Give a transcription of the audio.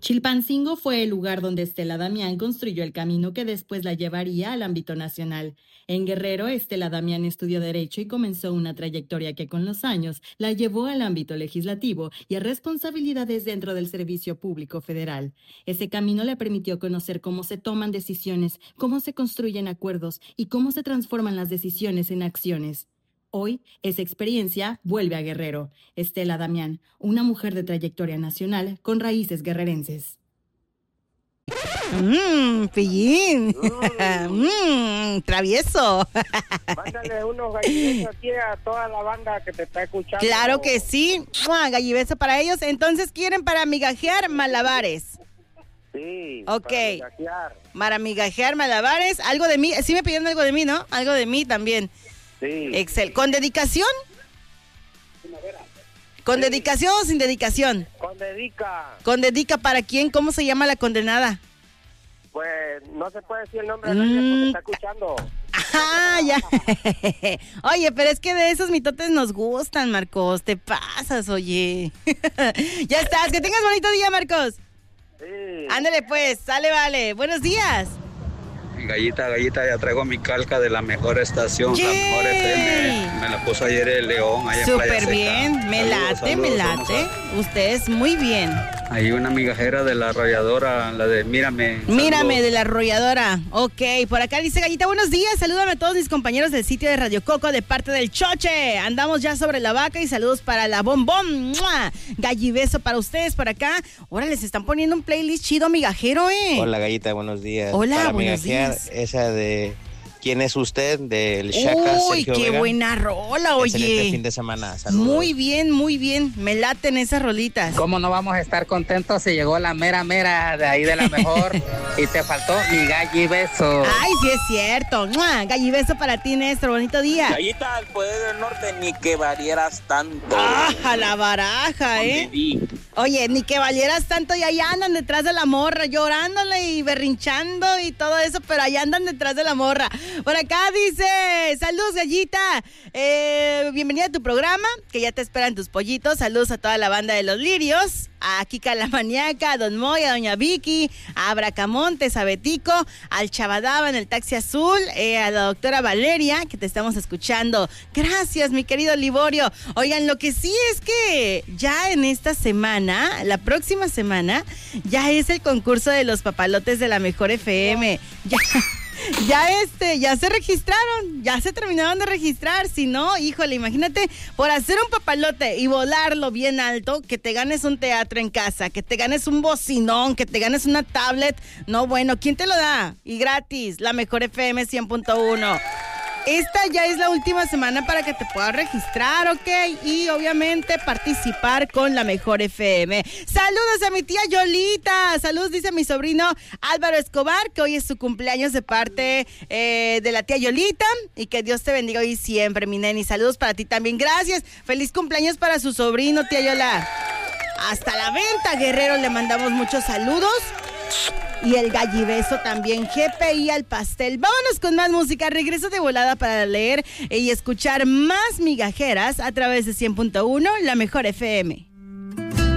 Chilpancingo fue el lugar donde Estela Damián construyó el camino que después la llevaría al ámbito nacional. En Guerrero, Estela Damián estudió Derecho y comenzó una trayectoria que con los años la llevó al ámbito legislativo y a responsabilidades dentro del Servicio Público Federal. Ese camino le permitió conocer cómo se toman decisiones, cómo se construyen acuerdos y cómo se transforman las decisiones en acciones. Hoy, esa experiencia vuelve a Guerrero. Estela Damián, una mujer de trayectoria nacional con raíces guerrerenses. Pillín. Travieso. Mándale unos gallineros aquí a toda la banda que te está escuchando. Claro que sí. Gallibeso para ellos. Entonces, ¿quieren para migajear malabares? Sí. Ok. Para migajear malabares. Algo de mí. Sí me pidieron algo de mí, ¿no? Algo de mí también. Sí. Excel. ¿Con dedicación? ¿Con dedicación o sin dedicación? Con dedica. ¿Con dedica para quién? ¿Cómo se llama la condenada? Pues no se puede decir el nombre de nadie porque está escuchando. Ah, ya. Oye, pero es que de esos mitotes nos gustan, Marcos. Te pasas, oye. Ya estás. Que tengas bonito día, Marcos. Sí. Ándale, pues. Sale, vale. Buenos días. Gallita, ya traigo mi calca de la mejor estación, ¡Yay! La Mejor FM. Me la puso ayer el León, allá en Playa Súper Seca. bien, me late. Ustedes muy bien. Hay una migajera de la arrolladora, la de Mírame. Mírame, de la arrolladora. Ok, por acá dice Gallita, buenos días. Salúdame a todos mis compañeros del sitio de Radio Coco de parte del Choche. Andamos ya sobre la vaca y saludos para la Bombón. ¡Mua! Gallibeso para ustedes por acá. Ahora les están poniendo un playlist chido migajero, Hola, Gallita, buenos días. Hola, para buenos días. Esa de ¿Quién es usted? Del Shaka. Uy, qué Vega. buena rola, oye. Excelente fin de semana. Saludos. Muy bien. Me laten esas rolitas. ¿Cómo no vamos a estar contentos si llegó la mera de ahí de la mejor y te faltó mi gallibeso? Ay, sí es cierto. ¡Mua! Gallibeso para ti, Néstor. Bonito día. Gallita, al poder del norte, ni que valieras tanto. ¡Ah, la baraja, Oye, ni que valieras tanto y ahí andan detrás de la morra, llorándole y berrinchando y todo eso, pero ahí andan detrás de la morra. Por acá dice, saludos, Gallita, bienvenida a tu programa, que ya te esperan tus pollitos. Saludos a toda la banda de Los Lirios, a Kika la Maníaca, a Don Moy, a Doña Vicky, a Bracamontes, a Betico, al Chavadaba en el taxi azul, a la doctora Valeria, que te estamos escuchando. Gracias, mi querido Liborio. Oigan, lo que sí es que ya en esta semana, la próxima semana, ya es el concurso de los papalotes de la Mejor FM. Ya se registraron, ya se terminaron de registrar. Si no, híjole, imagínate, por hacer un papalote y volarlo bien alto, que te ganes un teatro en casa, que te ganes un bocinón, que te ganes una tablet. No, bueno, ¿quién te lo da? Y gratis, la Mejor FM 100.1. Esta ya es la última semana para que te puedas registrar, ¿ok? Y obviamente participar con la Mejor FM. Saludos a mi tía Yolita. Saludos, dice mi sobrino Álvaro Escobar, que hoy es su cumpleaños de parte de la tía Yolita. Y que Dios te bendiga hoy siempre, mi neni. Saludos para ti también. Gracias. Feliz cumpleaños para su sobrino, tía Yola. Hasta la venta, Guerrero. Le mandamos muchos saludos. Y el gallibeso también, GPI al pastel. Vámonos con más música. Regreso de volada para leer y escuchar más migajeras a través de 100.1, la Mejor FM.